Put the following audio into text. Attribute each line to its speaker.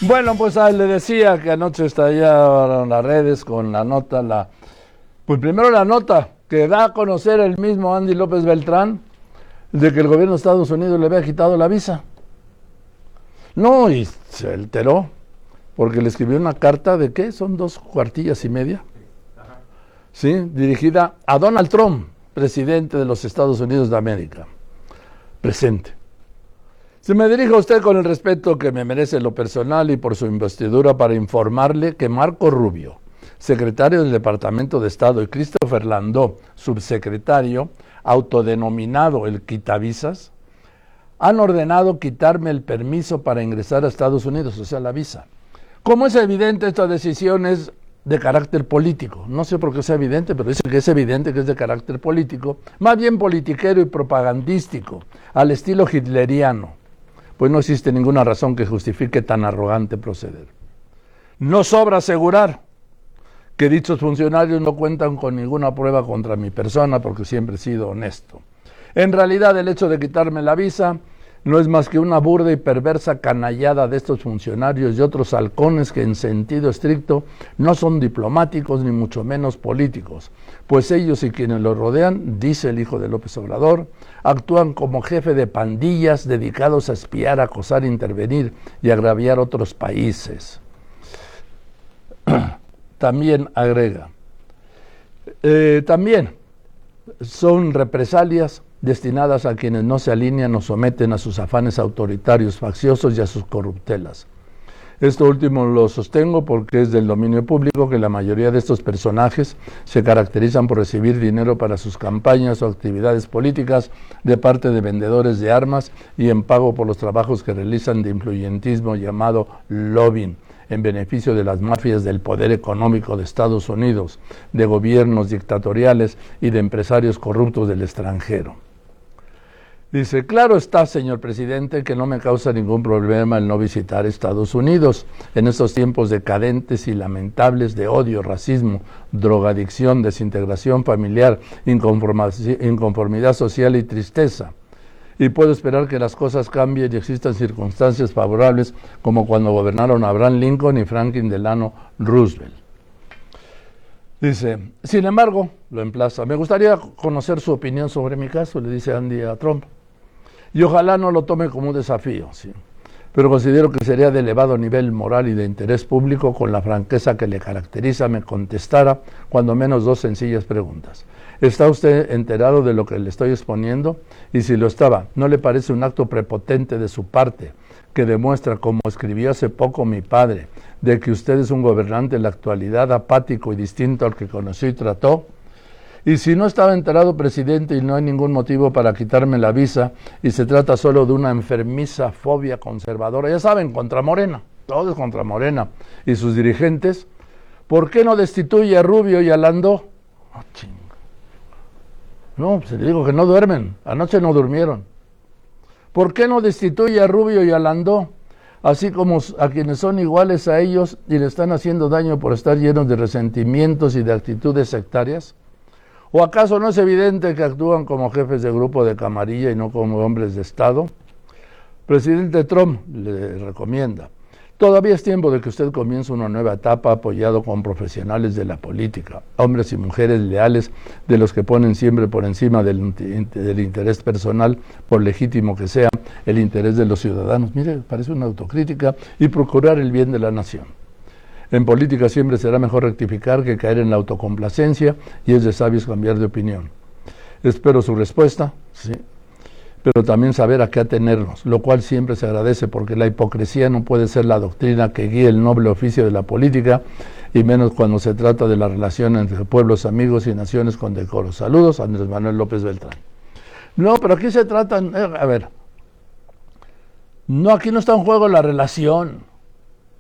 Speaker 1: Bueno, pues le decía que anoche estallaron las redes con la nota, pues primero la nota que da a conocer el mismo Andy López Beltrán de que el gobierno de Estados Unidos le había quitado la visa. No, y se alteró porque le escribió una carta de ¿qué? Son 2 cuartillas y media. Sí, dirigida a Donald Trump, presidente de los Estados Unidos de América. Presente. Se me dirijo a usted con el respeto que me merece en lo personal y por su investidura para informarle que Marco Rubio, secretario del Departamento de Estado, y Christopher Landó, subsecretario, autodenominado el quitavisas, han ordenado quitarme el permiso para ingresar a Estados Unidos, o sea, la visa. Como es evidente, esta decisión es de carácter político. No sé por qué sea evidente, pero dice que es evidente que es de carácter político, más bien politiquero y propagandístico, al estilo hitleriano. Pues no existe ninguna razón que justifique tan arrogante proceder. No sobra asegurar que dichos funcionarios no cuentan con ninguna prueba contra mi persona porque siempre he sido honesto. En realidad, el hecho de quitarme la visa no es más que una burda y perversa canallada de estos funcionarios y otros halcones que en sentido estricto no son diplomáticos ni mucho menos políticos, pues ellos y quienes los rodean, dice el hijo de López Obrador, actúan como jefe de pandillas dedicados a espiar, acosar, intervenir y agraviar otros países. También agrega, también son represalias destinadas a quienes no se alinean o someten a sus afanes autoritarios, facciosos y a sus corruptelas. Esto último lo sostengo porque es del dominio público que la mayoría de estos personajes se caracterizan por recibir dinero para sus campañas o actividades políticas de parte de vendedores de armas y en pago por los trabajos que realizan de influyentismo llamado lobbying, en beneficio de las mafias del poder económico de Estados Unidos, de gobiernos dictatoriales y de empresarios corruptos del extranjero. Dice, claro está, señor presidente, que no me causa ningún problema el no visitar Estados Unidos en estos tiempos decadentes y lamentables de odio, racismo, drogadicción, desintegración familiar, inconformidad social y tristeza. Y puedo esperar que las cosas cambien y existan circunstancias favorables como cuando gobernaron Abraham Lincoln y Franklin Delano Roosevelt. Dice, sin embargo, lo emplaza, me gustaría conocer su opinión sobre mi caso, le dice Andy a Trump. Y ojalá no lo tome como un desafío, sí. Pero considero que sería de elevado nivel moral y de interés público, con la franqueza que le caracteriza, me contestara cuando menos 2 sencillas preguntas. ¿Está usted enterado de lo que le estoy exponiendo? Y si lo estaba, ¿no le parece un acto prepotente de su parte que demuestra, como escribió hace poco mi padre, de que usted es un gobernante en la actualidad apático y distinto al que conoció y trató? Y si no estaba enterado, presidente, y no hay ningún motivo para quitarme la visa, y se trata solo de una enfermiza fobia conservadora, ya saben, contra Morena, todo es contra Morena y sus dirigentes, ¿por qué no destituye a Rubio y a Landó? Oh, ching. No, pues le digo que no duermen, anoche no durmieron. ¿Por qué no destituye a Rubio y a Landó, así como a quienes son iguales a ellos y le están haciendo daño por estar llenos de resentimientos y de actitudes sectarias? ¿O acaso no es evidente que actúan como jefes de grupo de camarilla y no como hombres de Estado? Presidente Trump le recomienda, todavía es tiempo de que usted comience una nueva etapa apoyado con profesionales de la política, hombres y mujeres leales, de los que ponen siempre por encima del interés personal, por legítimo que sea, el interés de los ciudadanos. Mire, parece una autocrítica, y procurar el bien de la nación. En política siempre será mejor rectificar que caer en la autocomplacencia, y es de sabios cambiar de opinión. Espero su respuesta, sí, pero también saber a qué atenernos, lo cual siempre se agradece, porque la hipocresía no puede ser la doctrina que guíe el noble oficio de la política, y menos cuando se trata de la relación entre pueblos amigos y naciones con decoro. Saludos, Andrés Manuel López Beltrán. No, pero aquí se trata, a ver, no, aquí no está en juego la relación.